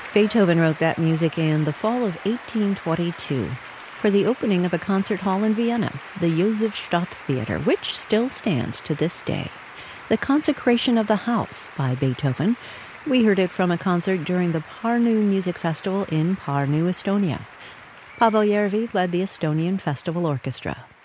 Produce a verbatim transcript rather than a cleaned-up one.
Beethoven wrote that music in the fall of eighteen twenty-two for the opening of a concert hall in Vienna, the Josefstadt Theater, which still stands to this day. The Consecration of the House by Beethoven. We heard it from a concert during the Pärnu Music Festival in Pärnu, Estonia. Pavel Järvi led the Estonian Festival Orchestra.